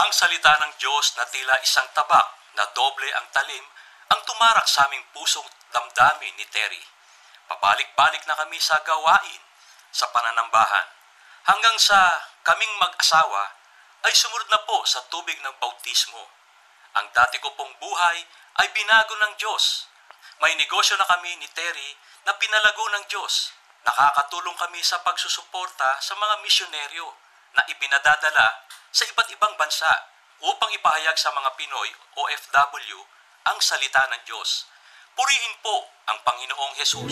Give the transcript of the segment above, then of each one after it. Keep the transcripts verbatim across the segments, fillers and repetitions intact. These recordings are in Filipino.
Ang salita ng Diyos na tila isang tabak na doble ang talim ang tumarak sa aming pusong damdamin ni Terry. Pabalik-balik na kami sa gawain, sa pananambahan, hanggang sa kaming mag-asawa ay sumunod na po sa tubig ng bautismo. Ang dati ko pong buhay ay binago ng Diyos. May negosyo na kami ni Terry na pinalago ng Diyos. Nakakatulong kami sa pagsusuporta sa mga misyonaryo na ipinadadala sa iba't ibang bansa upang ipahayag sa mga Pinoy o F W ang salita ng Diyos. Purihin po ang Panginoong Hesus.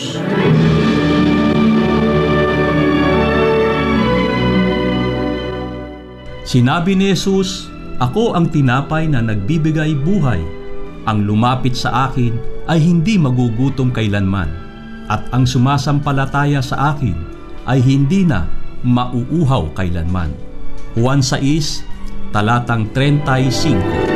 Sinabi ni Jesus, "Ako ang tinapay na nagbibigay buhay. Ang lumapit sa akin ay hindi magugutom kailanman, at ang sumasampalataya sa akin ay hindi na mauuhaw kailanman." Juan sais, talatang thirty-five.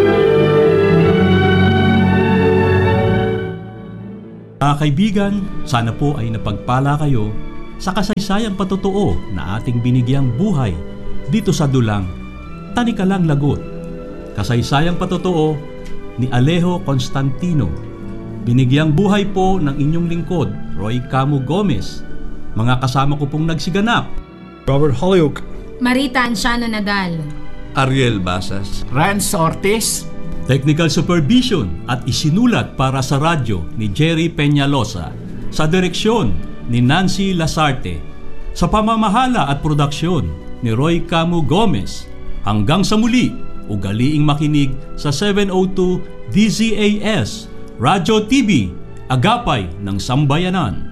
Mga kaibigan, sana po ay napagpala kayo sa kasaysayang patotoo na ating binigyang buhay dito sa dulang Tanikalang Lagot. Kasaysayang patotoo ni Alejo Constantino. Binigyang buhay po ng inyong lingkod, Roy Camo Gomez. Mga kasama ko pong nagsiganap: Robert Holyoke, Marita Anciano Nadal, Ariel Basas, Rance Ortiz. Technical supervision at isinulat para sa radyo ni Jerry Peñalosa. Sa direksyon ni Nancy Lasarte. Sa pamamahala at produksyon ni Roy Camo Gomez. Hanggang sa muli, ugaliing makinig sa seven oh two D Z A S Radyo T V, agapay ng sambayanan.